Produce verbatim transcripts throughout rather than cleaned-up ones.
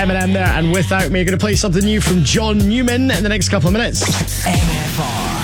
Eminem there, and Without Me. You're going to play something new from John Newman in the next couple of minutes. M F R.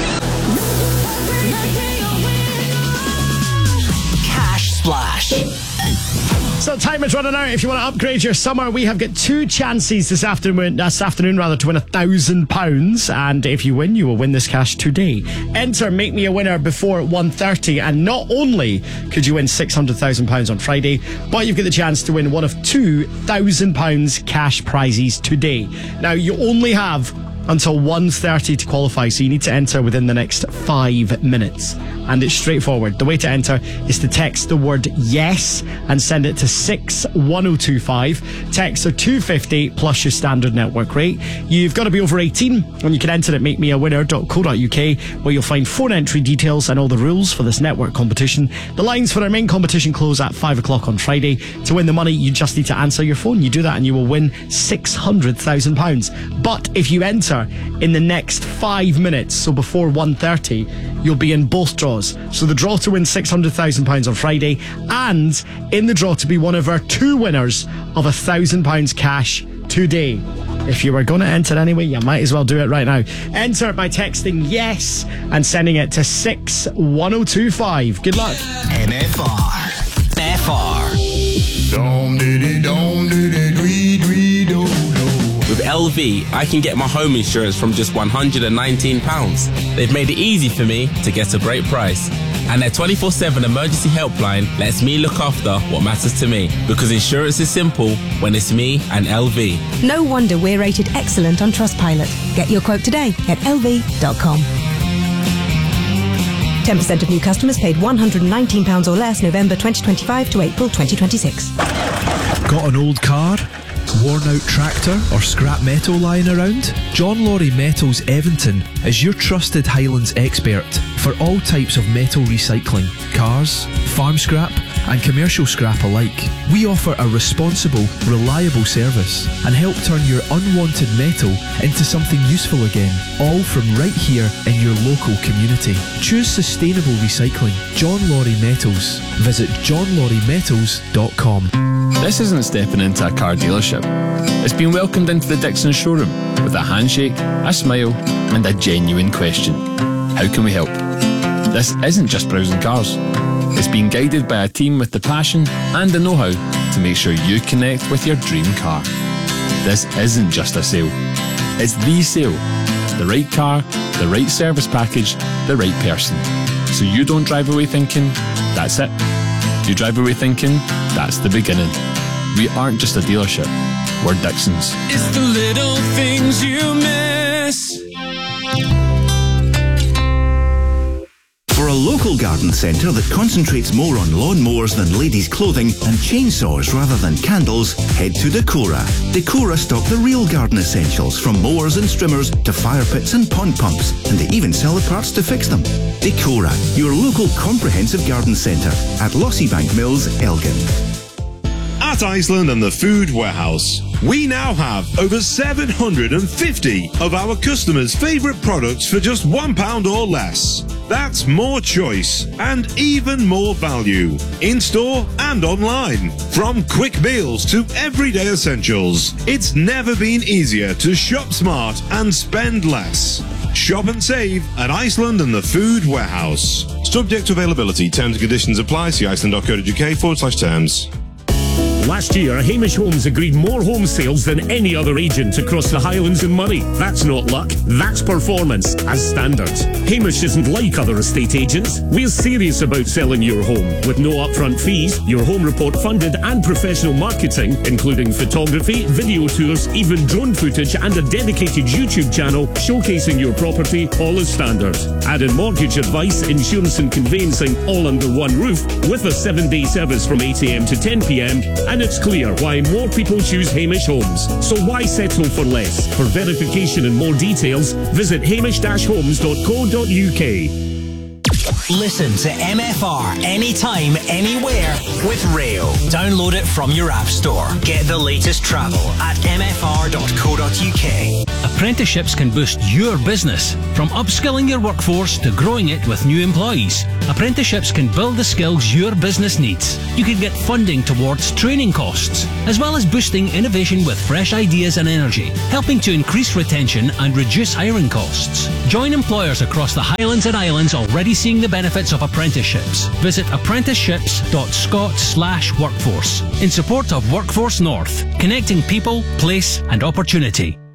Cash Splash. So time is running out. If you want to upgrade your summer, we have got two chances this afternoon, this afternoon rather, to win a thousand pounds. And if you win, you will win this cash today. Enter Make Me a Winner before one thirty, and not only could you win six hundred thousand pounds on Friday, but you've got the chance to win one of two thousand pounds cash prizes today. Now, you only have until one thirty to qualify, so you need to enter within the next five minutes. And it's straightforward. The way to enter is to text the word yes and send it to six one oh two five. Texts are two fifty plus your standard network rate. You've got to be over eighteen, and you can enter at make me a winner dot co dot uk, where you'll find phone entry details and all the rules for this network competition. The lines for our main competition close at five o'clock on Friday. To win the money, you just need to answer your phone. You do that and you will win six hundred thousand pounds. But if you enter in the next five minutes, so before one thirty, you'll be in both draws. So the draw to win six hundred thousand pounds on Friday, and in the draw to be one of our two winners of one thousand pounds cash today. If you were going to enter anyway, you might as well do it right now. Enter by texting yes and sending it to six one oh two five. Good luck. M F R. F R. Dom diddy dom diddy dwee dwee do do. With L V, I can get my home insurance from just one hundred nineteen pounds. They've made it easy for me to get a great price. And their twenty-four seven emergency helpline lets me look after what matters to me. Because insurance is simple when it's me and L V. No wonder we're rated excellent on Trustpilot. Get your quote today at L V dot com. ten percent of new customers paid one hundred nineteen pounds or less November twenty twenty-five to April twenty twenty-six. Got an old car? Worn out tractor or scrap metal lying around? John Laurie Metals Evington is your trusted Highlands expert for all types of metal recycling, cars, farm scrap and commercial scrap alike. We offer a responsible, reliable service and help turn your unwanted metal into something useful again, all from right here in your local community. Choose sustainable recycling. John Laurie Metals. Visit john laurie metals dot com. This isn't stepping into a car dealership. It's been welcomed into the Dixon showroom with a handshake, a smile and a genuine question. How can we help? This isn't just browsing cars. It's being guided by a team with the passion and the know-how to make sure you connect with your dream car. This isn't just a sale. It's the sale. The right car, the right service package, the right person. So you don't drive away thinking, that's it. You drive away thinking, that's the beginning. We aren't just a dealership, we're Dixons. It's the little things you miss. For a local garden centre that concentrates more on lawnmowers than ladies' clothing and chainsaws rather than candles, head to Decora. Decora stock the real garden essentials, from mowers and strimmers to fire pits and pond pumps, and they even sell the parts to fix them. Decora, your local comprehensive garden centre at Lossiebank Mills, Elgin. At Iceland and the Food Warehouse, we now have over seven hundred fifty of our customers' favourite products for just one pound or less. That's more choice and even more value, in-store and online. From quick meals to everyday essentials, it's never been easier to shop smart and spend less. Shop and save at Iceland and the Food Warehouse. Subject to availability, terms and conditions apply. See iceland dot co dot uk forward slash terms. Last year, Hamish Homes agreed more home sales than any other agent across the Highlands and Moray. That's not luck, that's performance, as standard. Hamish isn't like other estate agents. We're serious about selling your home, with no upfront fees, your home report funded and professional marketing, including photography, video tours, even drone footage and a dedicated YouTube channel showcasing your property, all as standard. Add in mortgage advice, insurance and conveyancing, all under one roof, with a seven-day service from eight a m to ten p m, and it's clear why more people choose Hamish Homes. So why settle for less? For verification and more details, visit hamish dash homes dot co dot uk. Listen to M F R anytime, anywhere with Rail. Download it from your app store. Get the latest travel at m f r dot co dot u k. Apprenticeships can boost your business. From upskilling your workforce to growing it with new employees, apprenticeships can build the skills your business needs. You can get funding towards training costs, as well as boosting innovation with fresh ideas and energy, helping to increase retention and reduce hiring costs. Join employers across the Highlands and Islands already seeing the benefits of apprenticeships. Visit apprenticeships dot scot slash workforce in support of Workforce North, connecting people, place and opportunity.